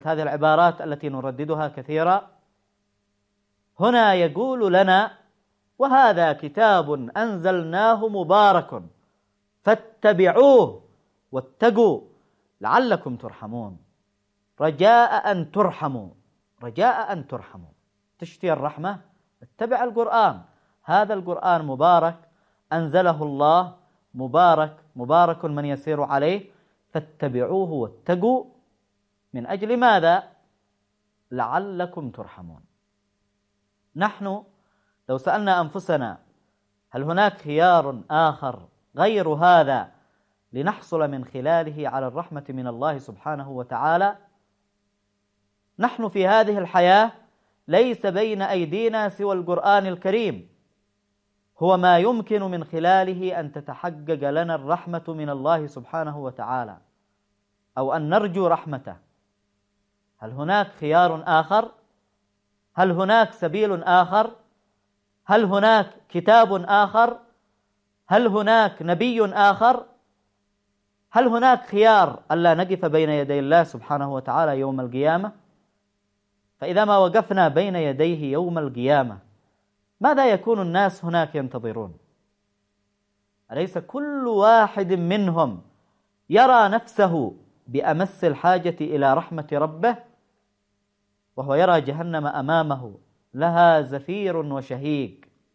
هذه العبارات التي نرددها كثيرا. هنا يقول لنا: وهذا كتاب أنزلناه مبارك فاتبعوه واتقوا لعلكم ترحمون. رجاء أن ترحموا، رجاء أن ترحموا. تشتي الرحمة؟ اتبع القرآن. هذا القرآن مبارك، أنزله الله، مبارك، مبارك من يسير عليه، فاتبعوه واتقوا. من أجل ماذا؟ لعلكم ترحمون. نحن لو سألنا أنفسنا: هل هناك خيار آخر غير هذا لنحصل من خلاله على الرحمة من الله سبحانه وتعالى؟ نحن في هذه الحياة ليس بين أيدينا سوى القرآن الكريم، هو ما يمكن من خلاله أن تتحقق لنا الرحمة من الله سبحانه وتعالى، أو أن نرجو رحمته. هل هناك خيار آخر؟ هل هناك سبيل آخر؟ هل هناك كتاب آخر؟ هل هناك نبي آخر؟ هل هناك خيار ألا نقف بين يدي الله سبحانه وتعالى يوم القيامة؟ فإذا ما وقفنا بين يديه يوم القيامة، ماذا يكون الناس هناك ينتظرون؟ أليس كل واحد منهم يرى نفسه بأمس الحاجة إلى رحمة ربه، وهو يرى جهنم أمامه لها زفير وشهيق؟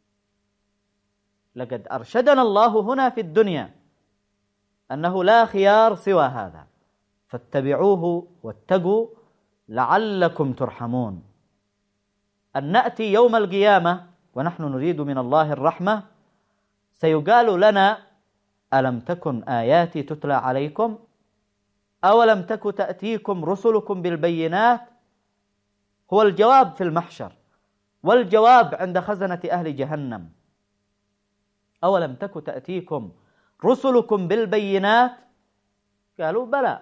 لقد أرشدنا الله هنا في الدنيا أنه لا خيار سوى هذا، فاتبعوه واتقوا لعلكم ترحمون. أن نأتي يوم القيامة ونحن نريد من الله الرحمة، سيقال لنا: ألم تكن آياتي تتلى عليكم؟ أولم تك تأتيكم رسلكم بالبينات؟ هو الجواب في المحشر، والجواب عند خزنة أهل جهنم. أولم تك تأتيكم رسلكم بالبينات؟ قالوا: بلى.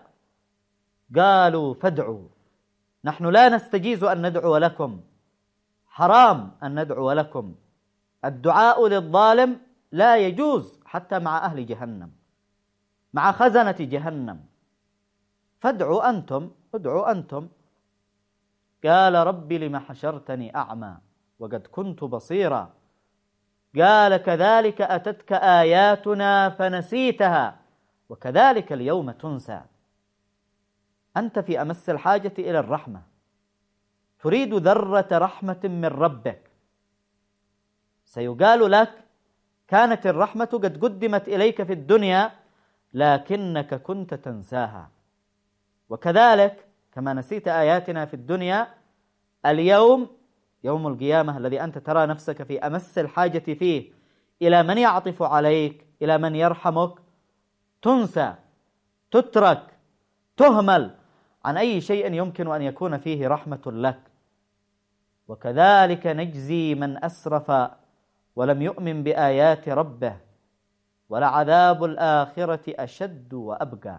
قالوا: فادعوا. نحن لا نستجيز أن ندعو لكم، حرام أن ندعو لكم. الدعاء للظالم لا يجوز حتى مع أهل جهنم، مع خزنة جهنم. فادعوا أنتم، ادعوا أنتم. قال: رب لم حشرتني أعمى وقد كنت بصيرا. قال: كذلك أتتك آياتنا فنسيتها وكذلك اليوم تنسى. أنت في أمس الحاجة إلى الرحمة، تريد ذرة رحمة من ربك، سيقال لك: كانت الرحمة قد قدمت إليك في الدنيا لكنك كنت تنساها، وكذلك كما نسيت آياتنا في الدنيا، اليوم يوم القيامة الذي أنت ترى نفسك في أمس الحاجة فيه إلى من يعطف عليك، إلى من يرحمك، تنسى، تترك، تهمل عن أي شيء يمكن أن يكون فيه رحمة لك. وكذلك نجزي من أسرف ولم يؤمن بآيات ربه ولعذاب الآخرة أشد وأبقى.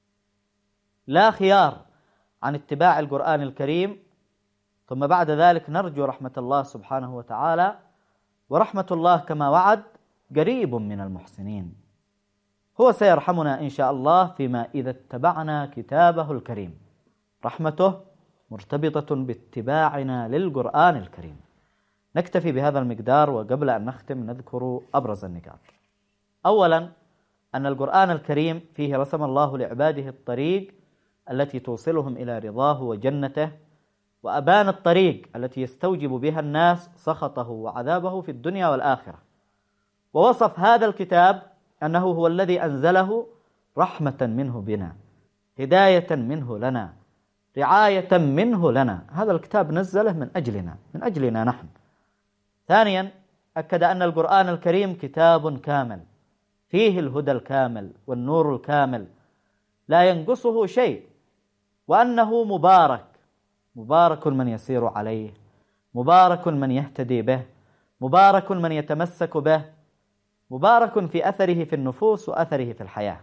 لا خيار عن اتباع القرآن الكريم، ثم بعد ذلك نرجو رحمة الله سبحانه وتعالى، ورحمة الله كما وعد قريب من المحسنين. هو سيرحمنا إن شاء الله فيما إذا اتبعنا كتابه الكريم. رحمته مرتبطة باتباعنا للقرآن الكريم. نكتفي بهذا المقدار، وقبل أن نختم نذكر أبرز النقاط. أولا، أن القرآن الكريم فيه رسم الله لعباده الطريق التي توصلهم إلى رضاه وجنته، وأبان الطريق التي يستوجب بها الناس سخطه وعذابه في الدنيا والآخرة. ووصف هذا الكتاب أنه هو الذي أنزله رحمة منه بنا، هداية منه لنا، رعاية منه لنا. هذا الكتاب نزله من أجلنا، من أجلنا نحن. ثانيا، أكد أن القرآن الكريم كتاب كامل، فيه الهدى الكامل والنور الكامل، لا ينقصه شيء، وأنه مبارك، مبارك من يسير عليه، مبارك من يهتدي به، مبارك من يتمسك به، مبارك في أثره في النفوس وأثره في الحياة.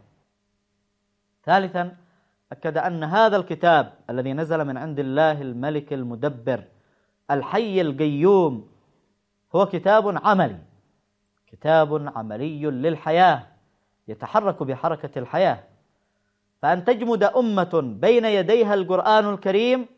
ثالثا، أكد أن هذا الكتاب الذي نزل من عند الله الملك المدبر الحي القيوم هو كتاب عملي، كتاب عملي للحياة، يتحرك بحركة الحياة. فأن تجمد أمة بين يديها القرآن الكريم